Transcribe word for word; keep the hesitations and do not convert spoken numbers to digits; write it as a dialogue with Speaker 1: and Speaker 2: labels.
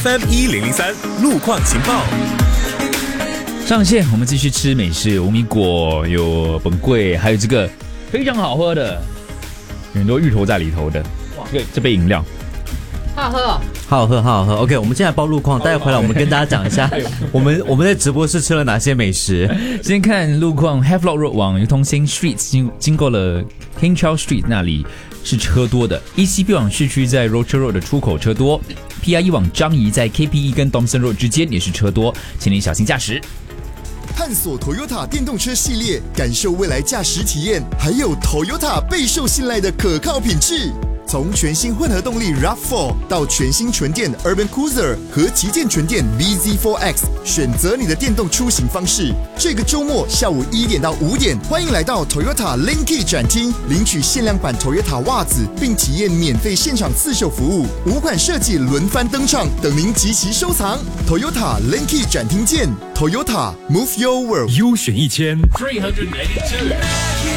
Speaker 1: F M 一零零三路况情报
Speaker 2: 上线，我们继续吃美式无米果，有本柜，还有这个非常好喝的，有很多芋头在里头的。哇，这个这杯饮料
Speaker 3: 好好喝哦，
Speaker 4: 好好喝，好好喝。OK， 我们现在报路况，待会回来我们跟大家讲一下，我们我们在直播室吃了哪些美食。
Speaker 2: 先看路况 ，Havelock Road 往流通新 Street 经经过了 King Charles Street 那里是车多的 ，E C B 往市区在 Rochor Road 的出口车多 ，P I E 往樟宜在 K P E 跟 Thomson Road 之间也是车多，请你小心驾驶。
Speaker 5: 探索 Toyota 电动车系列，感受未来驾驶体验，还有 Toyota 备受信赖的可靠品质。从全新混合动力 RAV 四 到全新纯电 Urban Cruiser 和旗舰纯电 V Z 四 X， 选择你的电动出行方式。这个周末下午一点到五点，欢迎来到 Toyota Linky 展厅，领取限量版 Toyota 袜子，并体验免费现场刺绣服务。五款设计轮番登场，等您集齐收藏。Toyota Linky 展厅见 ，Toyota Move Your World，
Speaker 1: 优选一千 ，three hundred eighty-two。